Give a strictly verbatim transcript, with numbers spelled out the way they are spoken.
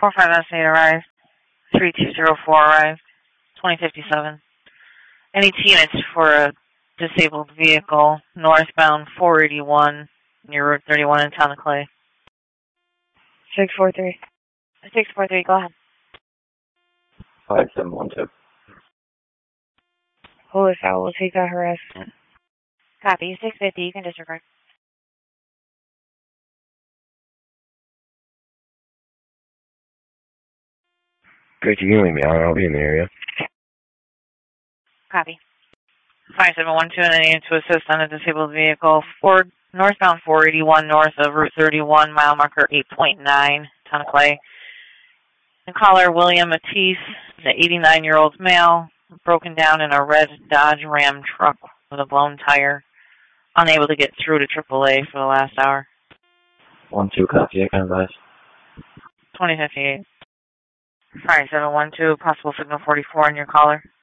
four five S eight arrived. three two zero four arrived. twenty fifty-seven. Any T units for a disabled vehicle, northbound four eighty-one, near Route thirty-one in Town of Clay. six four three. six four three, go ahead. five seven one two. Hold this out, we'll take that harassment. Copy, six fifty, you can disregard. Great, you can leave me out, I'll be in the area. Copy. five seven one two, and I need to assist on a disabled vehicle. Ford, northbound four eighty-one, north of Route thirty-one, mile marker eight point nine, Town of Clay. The caller, William Matisse, the eighty-nine-year-old male, broken down in a red Dodge Ram truck with a blown tire. Unable to get through to triple A for the last hour. one two, copy, I can advise. twenty fifty-eight. five seven one two, possible signal forty-four on your caller.